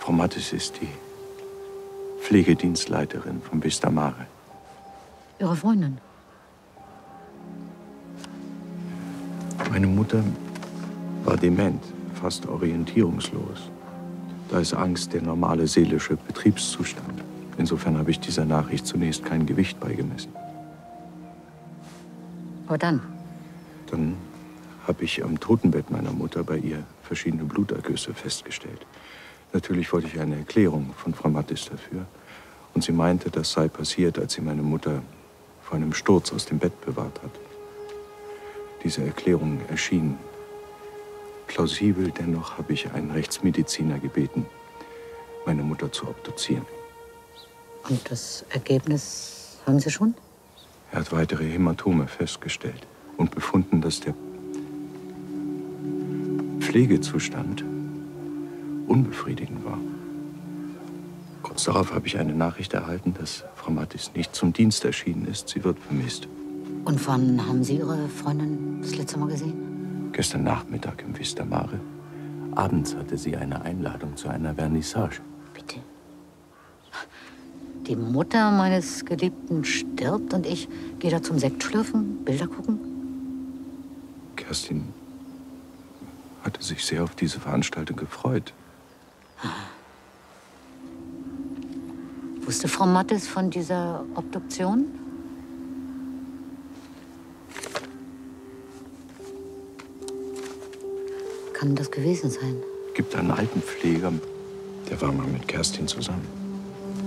Frau Mattes ist die Pflegedienstleiterin vom Vista Mare. Ihre Freundin? Meine Mutter war dement, fast orientierungslos. Da ist Angst der normale seelische Betriebszustand. Insofern habe ich dieser Nachricht zunächst kein Gewicht beigemessen. Aber dann? Dann habe ich am Totenbett meiner Mutter bei ihr verschiedene Blutergüsse festgestellt. Natürlich wollte ich eine Erklärung von Frau Mattes dafür. Und sie meinte, das sei passiert, als sie meine Mutter vor einem Sturz aus dem Bett bewahrt hat. Diese Erklärung erschien plausibel, dennoch habe ich einen Rechtsmediziner gebeten, meine Mutter zu obduzieren. Und das Ergebnis haben Sie schon? Er hat weitere Hämatome festgestellt und befunden, dass der Pflegezustand unbefriedigend war. Kurz darauf habe ich eine Nachricht erhalten, dass Frau Mattes nicht zum Dienst erschienen ist. Sie wird vermisst. Und wann haben Sie Ihre Freundin das letzte Mal gesehen? Gestern Nachmittag im Vista Mare. Abends hatte sie eine Einladung zu einer Vernissage. Bitte? Die Mutter meines Geliebten stirbt und ich gehe da zum Sektschlürfen, Bilder gucken? Kerstin hatte sich sehr auf diese Veranstaltung gefreut. Wusste Frau Mattes von dieser Obduktion? Kann das gewesen sein? Gibt einen Altenpfleger, der war mal mit Kerstin zusammen.